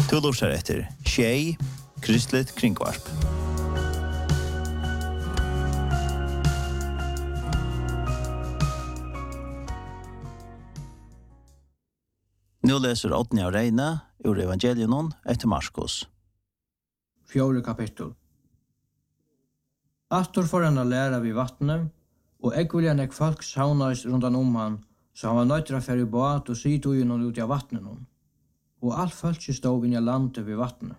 Du lurer etter Tjej, Kristligt Kringvarp. Nu läser Oddny av Reine ur Evangelion etter Marskos. 4 kapittel. Attor får han att lära vid vattnet, och ekviljan ek folk saunais rundan han, så han var nødt til å fære i båt og sitte ugenom ut av vattnet. Og alt folk stod inn i landet vid vattnet.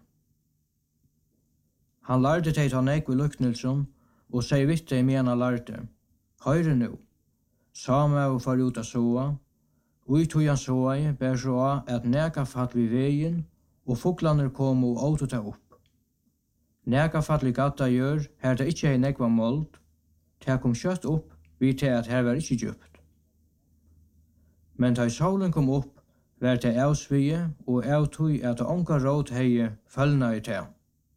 Han lærte til han ek vid luknelsen, og sier vitt det med han lærte. Høyre nu, samme og for ut av soa, og i tog han soa, bær så at neka fatt vid veien, og fuglaner kom og åter ta opp. Neka fattlig gata gjør, her det ikke er nekva mold, det kom kjøtt opp, vi til at her var ikke djupt. Men da solen kom opp, var det avsvige, og avtog at onka råd heie følgna i det.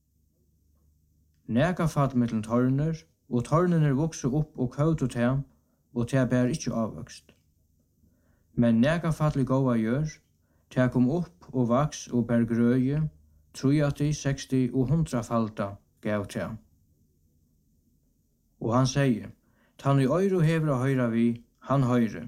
Neka fatt mittel tårner, og tårnene vokse opp og køyt ut det, og det bær ikke avvokst. Men neka fattlig gåa gjør, det kom opp og vaks og bær grøye, 30, 60 og 100 falta gav til. Og han sier, «Tann i øyre hever å høyre vi, han høyre.»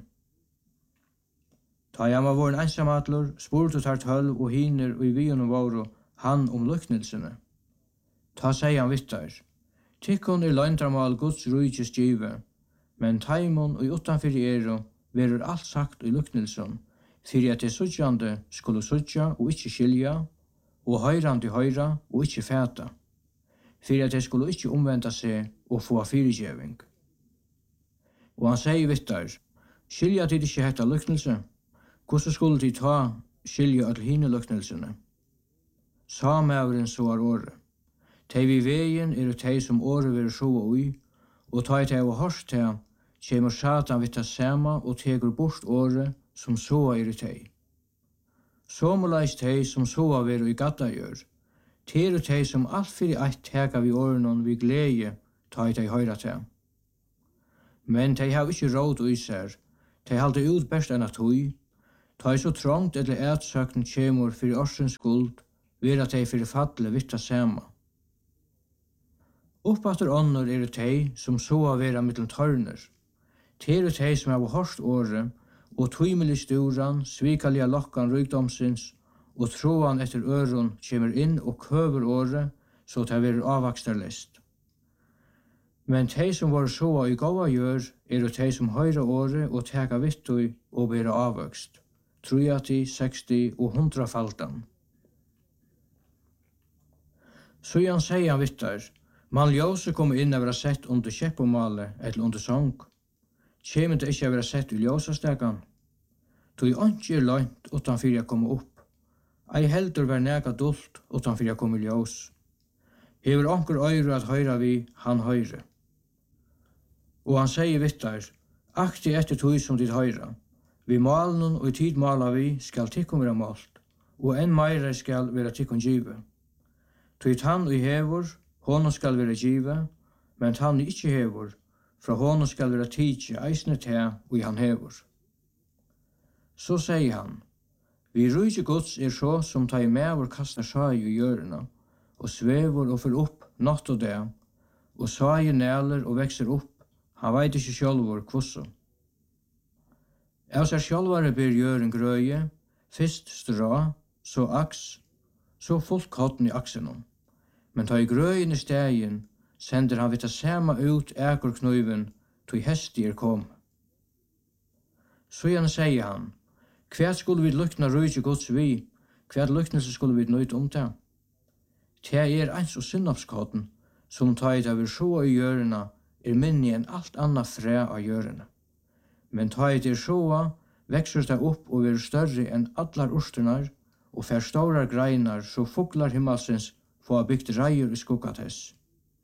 Ta jeg var våren ensamadler, spurte tar 12 og hiner og i vien våre han luknelsene. Ta sier han vittar, «Tikkon løgndramal Guds rujkes give, men taimon og utanfyr verur alt sagt i luknelsen, fyrir at det suttjande skulle suttja og ikkje skilja, og høyrande høyra og ikkje fæta, fyrir at de skulle ikkje omvenda seg og få fyrirgjeving. Og han sier vittar, skilja tid ikkje hetta luknelse, hvordan skulle de ta skilja all hine luknelsene? Samævren så året. Tei vi veien tei som året vil så ui, og ta tei og hørst tei, kjemur Satan vitta sama og tegur bort året som så tei. Somulais tei som soa veru i gata gjør, teru tei som alt fyrir eitt teka vi årenon vi glede, ta tei høyra tei. Men tei hav ikkje råd ui ser, tei halde ut best enn at hui, ta så trångt eller ætsøkten kjemur fyrir orsens skuld, vera tei fyrir falle vitta sama. Uppaftur ånder tei som soa vera mittel tørner, teru tei som hav hårst åre, og tøymelig sturan, svikalia lokkan rykdomsins, og troan etter øron kjemur inn og køver åre, så det verur avvakstarlist. Men tei som var soa i gåa gjør, tei som høyra åre og teka vittui og bera avvøkst, 30, 60 og 100 faltan. Så han sier han vittar, man ljøse kom inn å være sett under kjeppomale eller under sång, kjemen det ikkje vera sett i ljósastegan. Tui ikke løgnt utan fyrir jeg komme opp. Ei heldur ver nega dult utan fyrir jeg komme i ljós. Hever onkur øyre at høyra vi, han høyre. Og han sier vittar, akti etter tui som dit høyra. Vi malen og i tid mala vi skal tikkum vera malt, og enn meire skal vera tikkum give. Tui tann og hevur, honom skal vera give, men tann ikkje hevur, fra honom skal vera tidsi eisne te og han hevur. Så sier han, vi rujke Guds så som ta i mevor kastar saj i gjørena, og svevor og fyr opp natt og det, og saj næler og vekser opp, han veit ikkje sjálvor kvosso. Av seg sjálvare ber gjøren grøye, fyrst stra, så aks, så fullt kotten i aksenom. Men ta i grøyen i stegin, sender han vitta sama ut ekorknøyven, tog hesti kom. Så igjen sier han, hva skulle vi lukna rujke Guds vi, hva luknelse skulle vi nøyt det? Det eins og synnapskotten, som ta i det vi sjåa i gjørena, minni enn alt anna fræ av gjørena. Men ta i det sjåa, vekser det opp og er større enn allar urstunar, og fær stora greinar, så fuglar himmelsens få byggt reier i skuggatess.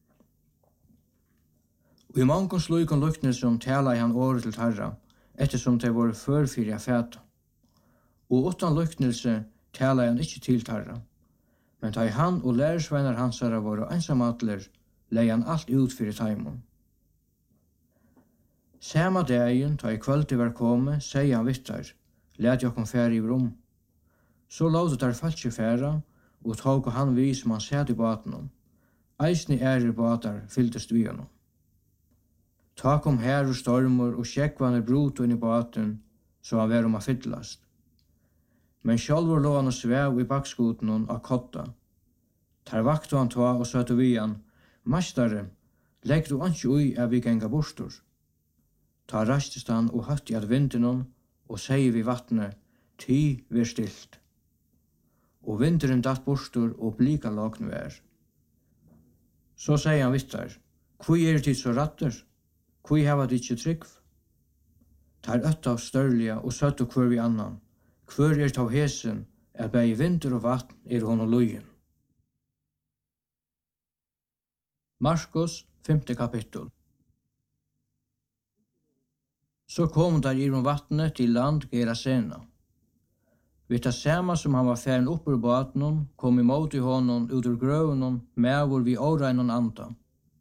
Og i mangon slukon luknelsen tala i han året til tarra, ettersom det var førfyrir av fæta. Og utan luknelse tala i han ikkje til tarra. Men ta i han og lærersveinar hansara var einsamadler, lei han alt ut fyrir taimon. Sama dagen, ta i kvöldi var komme, sier han vittar, let jokkom færa i rom. Så låt der falskje færa, og tok han vi som han sett i båten. Eisne ærer båtar fylltest vi honom. Ta kom her og stormur og skjekkvanne brot inn i båten, så han var om å fyllast. Men sjálfur lå han og svev i bakskuten av kotta. Tar vakt han ta og søtte vi han, «Mastare, legg du anki ui er vi genga bostur?» Ta rastist han og hatt i at vinden og sier vi vattnet, «Ty ver stilt». Og vinderen datt bostur og blika lagn vær. Så sier han vittar, «Hvor er tid så ratter? Hvor hava dit ikke trygg?» Tar øtta av størlige og søtte hver vi annan. Hver er tav hesen, er bei vinter og vatn er hon og lujen. Markus, 5. kapittel. Så kom der i vattnet til land Gerasena. Vid det samme som han var færen opp ur båten, kom imot i honom ut ur grøven med hvor vi åregnen anda.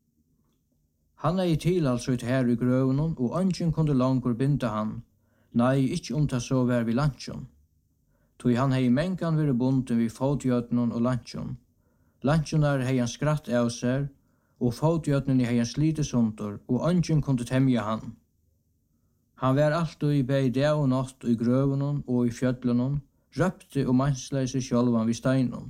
Han i tilhalsut her i grøven, og ønsken kunne langer binda han. Nei, ikke det så vær vi landsjon. Tog han i mengan vært bunden vid fotgjøtnen og landsjon. Landsjon hei han skratt av seg, og fotgjøtnen hei han slites under, og ønsken kunne temja han. Han var alltid i bei dag og natt i grøven og i fjøtlen, røpte og mansleie seg sjølvan vid steinen.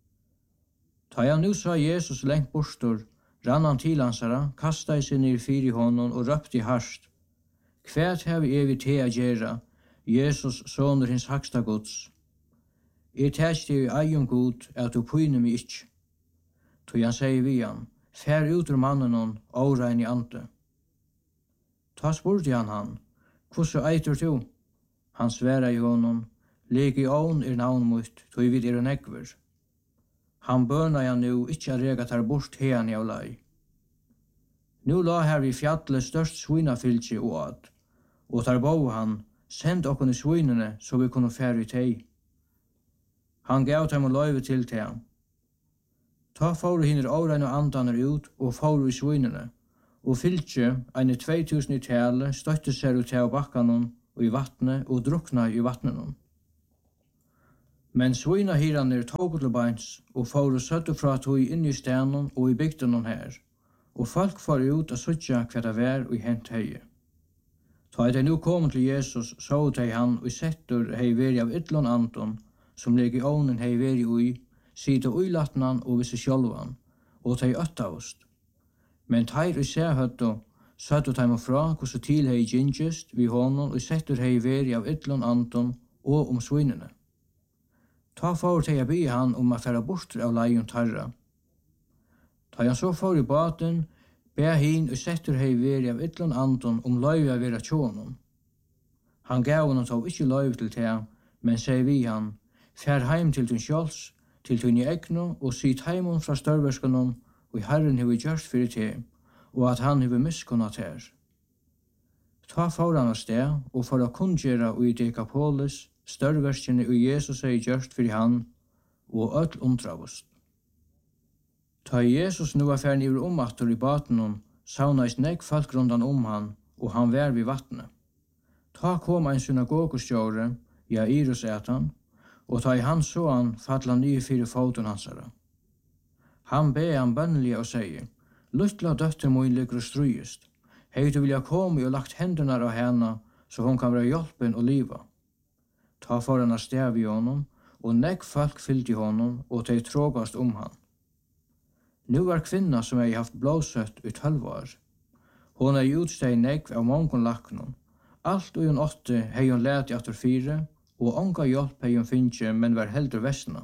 Ta han nu sa Jesus lengt bostor, rann han til hansara, kastet seg ned fyr i honom og røpte harst. Kvært har vi evig te a gjerra, Jesus, sonur hins haksta gods. Tæst i eion god, at du pyne mi ikkje. Tog han sier vi han, fær ut ur mannen årein i ante. Ta spurte han, hvordan eitur du? Han sværa i honom, legion navn mot, tog vid nekver. Han bøna han nu ikkje rega tar bort hean i av lei. Nu la her vi fjallet størst svinafylgje og ad, og tar bo han, send okkon i svinene, så vi kunne fære i teg. Han gav dem og løyve til teg. Ta fåru hinner årein og andaner ut, og fåru i svinene, og fylgje, eine 2000 i tale, støtte seg ut av bakkanon, og i vattnet, og drukna i vattnenon. Men svina hiranir tog til beins, og fåru søtte fra tog inn i stenen og i bygdenon her, og folk får ut og suttja hva det var og i hent heie. Ta de nu kom til Jesus, så de han og settur hei veri av ytlon anton, som legionen hei veri ui, sida uilatnan og visse sjolvan, og de øttaust. Men teir i sehøtto, søttu de fra hvordan til hei gingest vi honom og settur hei veri av ytlon anton og svinene. Ta for til jeg be han å færa bort av leion tarra. Ta han så for i baten, be hin og settur hei veri av ytlon anton løyve vera tjonon. Han gav honom tog ikkje løyve til teg, men sier vi han, fær heim til tun sjåls, til tun i egno, og sit heimon fra størverskanon, og i Herren hever gjørst fyrir teg, og at han hever miskunnat her. Ta for han av sted, og for å kunngjera og i Dekapolis, størverskene og Jesus er gjørst fyrir han, og öll undravust. Ta Jesus nu var færen iver omattur i batenon, saunaist negg folk rundan han, og han vær vid vattnet. Ta kom ein synagogostjóre, Jairus han, og ta i han så han falla nye fyrir foten hansara. Han be han bønnelig og sier, «Luttla døtter mun ligger og strujist. Hei du vilja komme og lagt hendene av henne, så hon kan være hjelpen og liva.» Ta for han av stev i honom, og negg folk fyllt i honom, og de trågast han. Nu var kvinna som hei haft blåsøtt i 12 år. Hon hei utsteg negg av mongon laknon. Alt og hun 8 hei hun let i atter 4, og onga hjelp hei hun finnje, men var heldre vestna.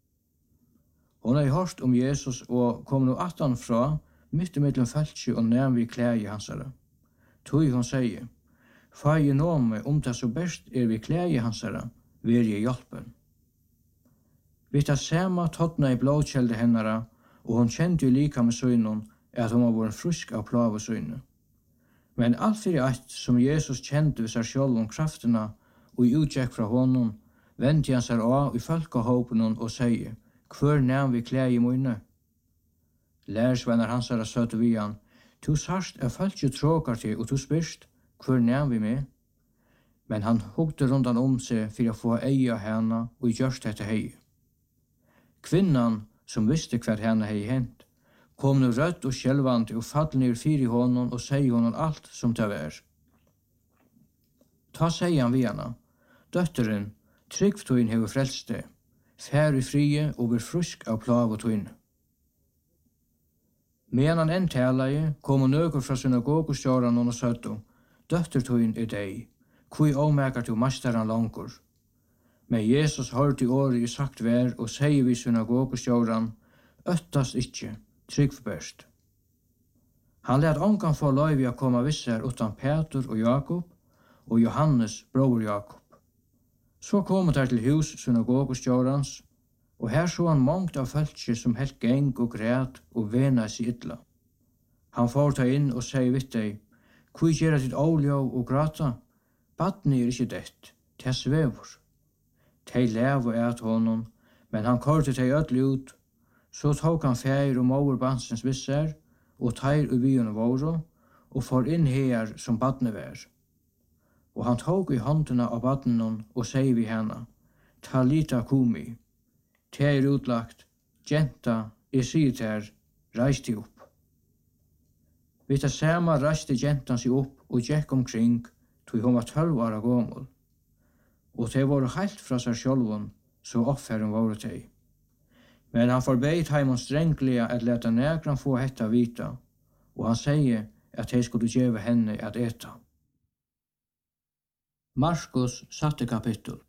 Hon hei hørt Jesus og kom nu atan fra, mitt i middelen feltje og nærm vi klægi hansara. Tui hon sier, «Fai nome det så best vi klægi hansara, ver jeg hjelpen.» Vitt at sema tådna i blåkjelde hennara, og hon kjente jo lika med søgnon, at hon var frusk av plave søgne. Men alt fyrir eitt som Jesus kjente ved seg sjål kraftina, og i utgjekk fra honom, vendte han seg av i folkahåpen og sier, «Hver nærm vi klægi møyne?» Lærsvenner hansara søtte vi han, «Tu sarst falskje tråkar til, og tu spyrst, hver nærm vi med?» Men han hugde rundan seg for å få eia henne og gjørst dette hei. Kvinnan, som visste hva henne hei hent, kom nu rødt og skjelvande og fall ned fyri honom og seg honom alt som det var. Ta seg han vi henne, døtteren, tryggvtøyen hever frelst det, fær i frie og blir frusk av plav og tøyen. Medan han enn talaje, kom og nøker fra synagogostjåran og søtto, døttertøyen deg, kui omekar til masteren langkur. Men Jesus hørte i året i sagt vær og sier vi synagogostjåran, øttast ikkje, tryggvbørst. Han let ongan få løyvi å komme visser utan Peter og Jakob og Johannes, bror Jakob. Så kom der til hus synagogostjårans, og her så han mångt av fölkje som helt geng og græt og vena seg illa. Han får ta inn og sier vidt deg, kui gjerra ditt åljå og grata? Badni ikkje dett, te svevur. Tei lev og et honom, men han korte tei ödli ut, så tok han feir og mover bansens visser, og teir og byen våro, og får inn her som badne vær. Og han tok i håndene av badnen og sier vi henne, Talita kumi, te utlagt, Genta, jeg sier ter, reis ti opp. Vid det samme reiste gentan seg opp og gikk omkring, tog hun var 12 år gammel. Og de var helt fra seg sjølven, så offeren var de. Men han forbeit heimon strenglige at leta negran få hetta vita, og han sier at de skulle gjeve henne at eta. Markus 7. kapittel.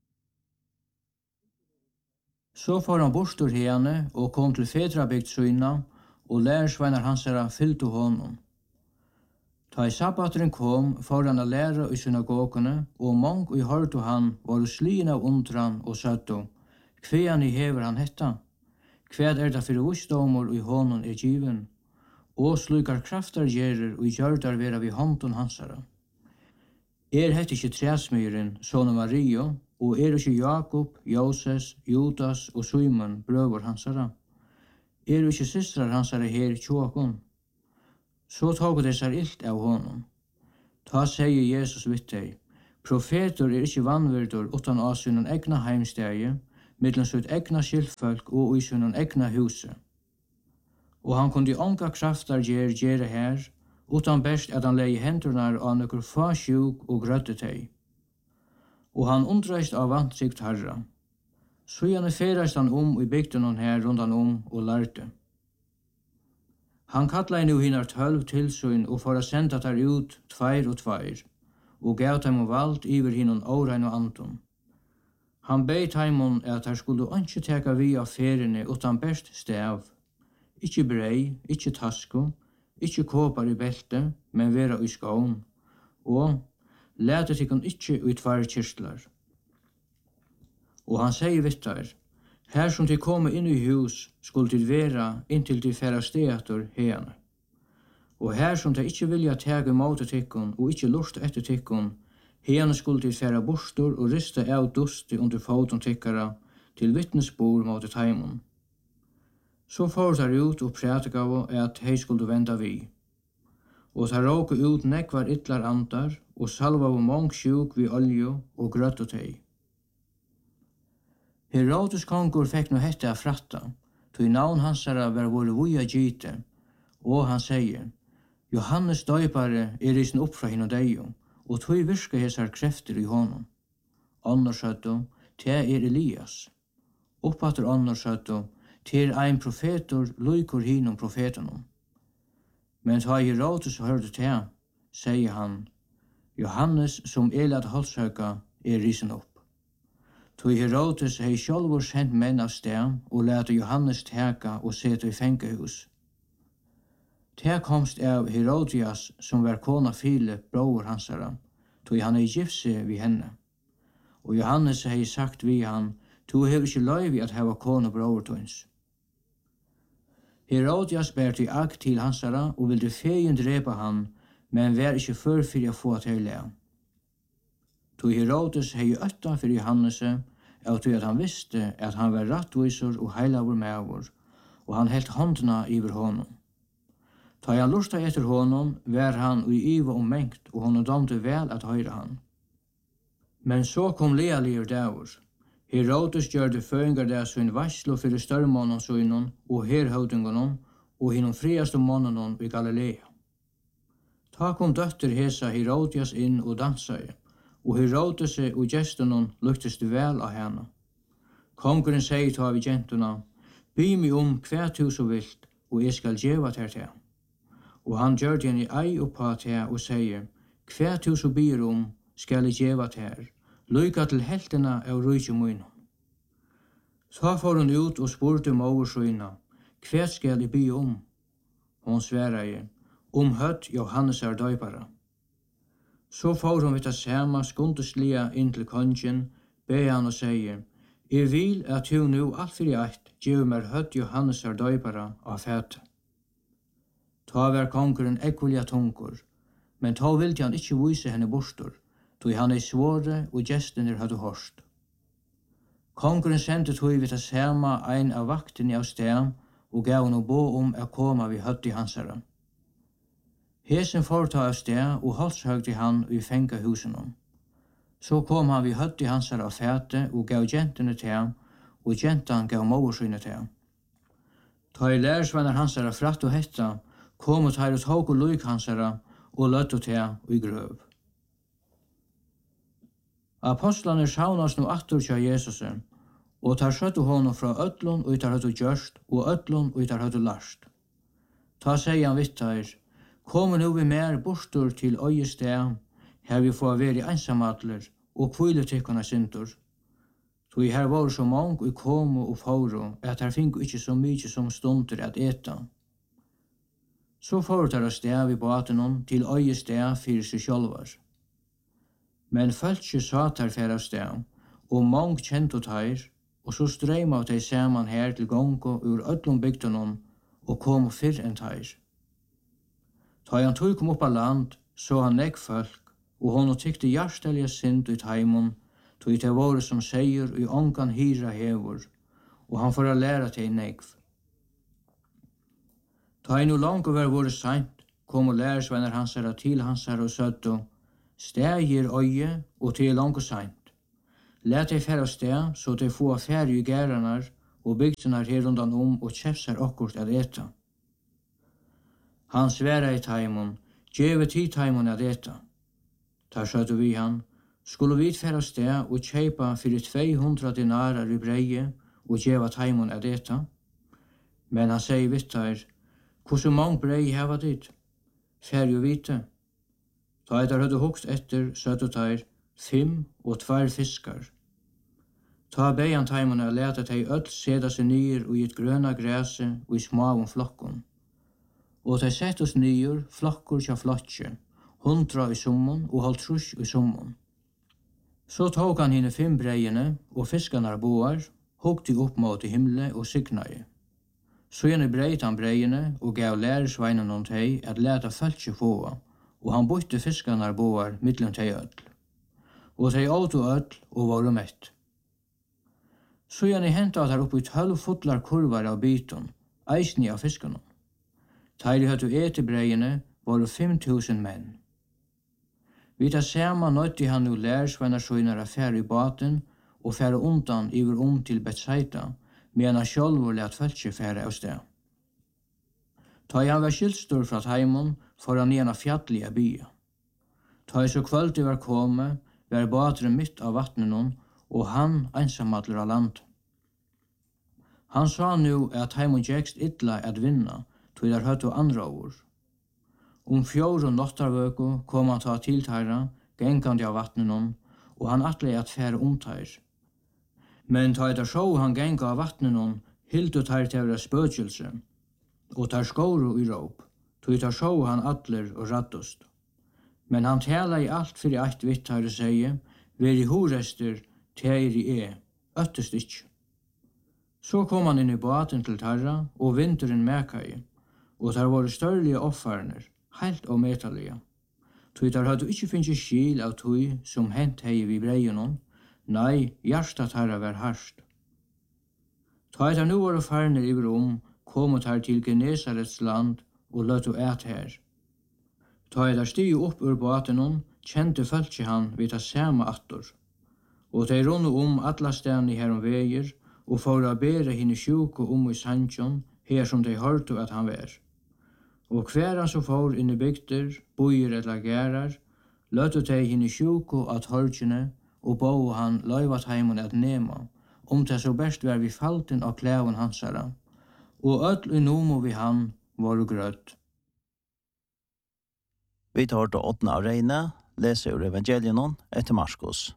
Så får han bostur henne og kom til Fedrabygd syna, og lærersveinar hansara fyllte honom. Ta i sabbateren kom, får han å lære i synagogene, og mong i hørte han var slien av undran og søtto. Kvean i hever han hetta? Kvad det for visdomor i honom given? Og slukar kraftar gjerer og gjørdar vera vi hånden hansara. Hette ikkje træsmyren, sonen Mario, og ikkje Jakob, Joses, Judas og Simon, brøver hansara? Ikkje systrar hansara her tjåkon? Så tog det seg illt av honom. Ta sier Jesus vidt deg, profeter ikkje vannverdur utan av synen egna heimstegi, mittlen sitt egna skiltfolk og i synen egna huse. Og han kunde onga kraftar gjere her, utan best at han leie hendurnar av nokkur fa sjuk og grødde teg. Og han undreist av vantsikt herra. Så gjerne ferast han i bygden her rundan og lærte. Han kallar nu hinar 12 tilsyn og for å senda der ut 2 og 2, og gav dem vald iver hinon årein og anton. Han beit heimon at her skulle ikke teka vi av feriene utan best stav, ikkje brei, ikkje tasko, ikkje kåpar i belte, men vera i skån, og lete tikkun ikkje ut 2 kirstlar. Og han sier vittar, her som de komme inn i hus, skulle de vera inntil de færa steator hene. Og her som de ikkje vilja tege mot tikkun og ikkje lust etter tikkun, hene skulle de færa bostor og rista av dusti under foton tikkara til vittnesbor mot taimon. Så får der ut og prætikav at hei skulle venda vi. Og der råke ut nekvar ytlar andar og salva av mong sjuk vi olje og grøtt og tei. Herodes kongur fekk no hette av fratta, tog navn hansara var vore vuja gyte, og han sier, Johannes døypare risen opp fra hinn og deio, og tog virka hesar krefter i honom. Annorsøtto, te Elias. Oppater annorsøtto, te ein profetor luikur hinom profetenom. Men ta Herodes hørte te, sier han, Johannes som elad halshøka risen opp. Tog Herodes hei sjálvur sendt menn av sted og lete Johannes teka og sete i fengehus. Te komst av Herodias som var kona Filip, bror hansara, tog han hei gifse vi henne. Og Johannes hei sagt vi han, tu hever ikkje løyvi at heva kona bror tøyns. Herodias ber til ag til hansara og vilde feien drepa han, men var ikkje før fyrir å få til le. Tog Herodes hei øtta for Johannese, og tog at han visste at han var rattvisor og heilavur mevor, og han helt håndna iver honom. Ta han lusta etter honom, var han i iva mengt, og honom domte vel at høyre han. Men så kom lealier davur. Herodes gjørte føringar der sin varslo fyrir størmånen søgnen og herhøvdingen og hinnom friaste månen i Galilea. Ta kom døtter hesa Herodias inn og dansaði, og Herodes og gestene luktest vel av henne. Kongren sier ta vi gentuna, by mig hva du så vilt, og jeg skal gjeva til. Og han gjør henne ei oppa til og sier, hva du så byr skal jeg gjeva til, lyka til heltene av rujtje mine. Så får hun ut og spurte mogersøyna, hva skal jeg by Hon sverige, høtt Johannes døypara. Så får hun vita sama skundeslia inn til kongen, be han og sier, jeg vil at du nu alt fyrir eitt gjør meg høtt Johannes døypara av fæte. Ta var kongren ekkulja tungur, men ta vildi han ikkje vise henne bostor, tog han svåre og gestene hadde hørst. Kongren sendte tog vita sama ein av vaktene av sted, og gav henne bo å koma vi høtt i hansara. Hesen forta av sted og halshøgde han i fengahusen. Så kom han vi høtt i hansara av fæte og gav gentene til ham, og gentan gav mogersynet til ham. Ta i lærersvenner hansara fratt og hetta, kom og tar og tog og lyk hansara, og løtt og til i grøv. Apostlene saunast nu attur tja Jesus, og tar skjøttu honom fra öllun og tar høttu gjørst, og öllun og tar høttu larst. Ta seg han vittar, kom nu vi mer bostur til øyested, her vi får være einsamadler, og kvile tikkuna sintur. Tog her var så mange og komo og fåro, at her fingu ikkje så mykje som stunder at eta. Så foretar av sted vi baten til øyested fyrir seg sjálvar. Men fölkje satar fer av sted, og mange kjent teir, og så strøym av teg saman her til gongo ur öllum bygdunum, og kom fyrr enn teir. Ta han tog kom opp av land, så han nekk folk, og hon tykte hjartelja synd ut heimon, tog det våre som seier i ongan hyra hevor, og han får læra til nekv. Ta han no langt over våre seint, kom og lærersvenner hansara til hansara og søtto, steg gir øye, og til langt seint. Læt deg færa steg, så de få affæri i gæranar, og bygdenar her undan og kjefsar okkurt at eta. Han sværa i taimon, djeve tid taimon at eta. Ta skjøttu vi han, skulle vi færa steg og kjeipa fyrir 200 dinarar i breie og djeva taimon at eta. Men han sier vittar, hvordan mange brei heva dit? Fær jo vite. Ta etter hadde hugst etter, søttu tair, 5 og 2 fiskar. Ta beian taimon a leta teg öll seda seg nyer og i et grøna græse og i smaun flokkon. Og teg sett oss nyer, flokkur tja flotje, 100 i summon og 50 i summon. Så tog han hine 5 breiene og fiskarnar boar, hugti opp mot i himle og signai. Så gjerne breit han breiene og gav lærersveinen om teg at leta fölkje få, og han bytte fiskarnar boar mittlen teg öll. Og teg åto öll og var mett. Så gjerne henta at her oppi 12 fotlar kurvar av byton, eisni av fiskarna. Teiri høttu eti breiene var 5000 menn. Vi tar sama nøtti han nu lærersvennar søgnar affære i baten og fære undan iver til Betsaida, men han sjálfur let fölkje fære av sted. Ta han var skilstur fra heimon, for han igjen av fjallige bya. Ta så kvöldi var komme, var batren mitt av vattnenon, og han einsamadler av land. Han sa nu at heimon gjekst illa at vinna, tog der høttu andra år. 4 nottarvøku kom han ta til teira, gengandi av vattnenon, og han atle at fære teir. Men ta etter sjå han genga av vattnenon, hildu teir til vera spøkjelse, og tar skåru i råp, tog etter sjå han atler og raddust. Men han tala i alt fyrir eitt vitt teir og seie, veri horester teir i øttest ikkje. Så kom han inn i baten til tarra, og vinteren mekai, og der var størlige offarner, heilt og metalige. Tog der hadde ikkje finnst skil av tog som hent hei vi breiunon, nei, hjarta tarra var harsht. Ta etter nu var farner iver komut her til Genesarets land og løttu et her. Ta etter stig opp ur batenon, kjente fölkje han vid ta sama attor, Og de runde alla stedene her veier, og for å bære henne sjuke i sandsjon, her som de hørte at han var. Og hver han som får inn i bygder, bojer eller gærer, løtte de henne sjuke at hørtjene, og bo han løyvat heimen at nema, det så best var vi falten av klæven hansara, og ødel i nomo vi han var grøtt. Vi tar til 8. av Reine, leser ur evangelien etter Marskos.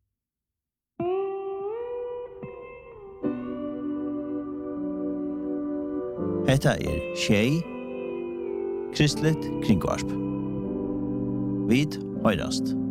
Hetta Tjei, Kristligt Kringvarp. Vid høyrast.